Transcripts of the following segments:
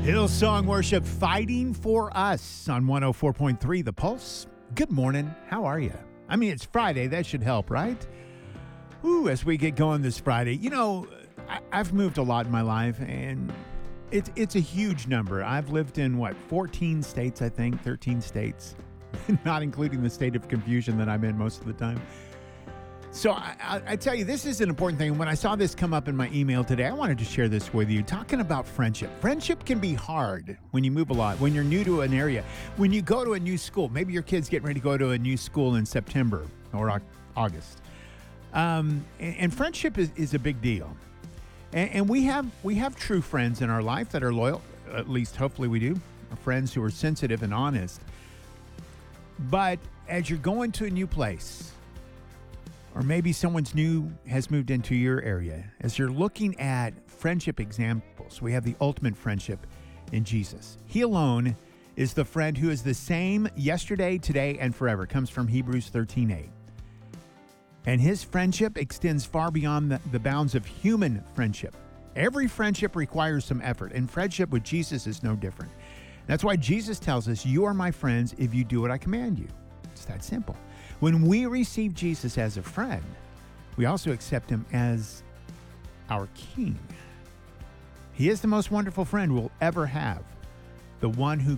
Hillsong Worship Fighting for Us on 104.3 The Pulse. Good morning. How are you? I mean, it's Friday. That should help, right? Ooh, as we get going this Friday. You know, I've moved a lot in my life, and it's a huge number. I've lived in, 14 states, I think, 13 states, not including the state of confusion that I'm in most of the time. So I tell you, this is an important thing. When I saw this come up in my email today, I wanted to share this with you. Talking about friendship. Friendship can be hard when you move a lot, when you're new to an area, when you go to a new school. Maybe your kid's getting ready to go to a new school in September or August. And friendship is a big deal. And we have true friends in our life that are loyal, at least hopefully we do, friends who are sensitive and honest. But as you're going to a new place, or maybe someone's new has moved into your area, as you're looking at friendship examples, we have the ultimate friendship in Jesus. He alone is the friend who is the same yesterday, today, and forever. It comes from Hebrews 13:8. And his friendship extends far beyond the bounds of human friendship. Every friendship requires some effort, and friendship with Jesus is no different. That's why Jesus tells us, "You are my friends if you do what I command you." It's that simple. When we receive Jesus as a friend, we also accept him as our King. He is the most wonderful friend we'll ever have. The one who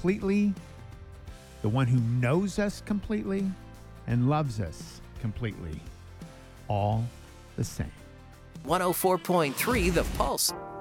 knows us completely and loves us completely. All the same. 104.3 The Pulse.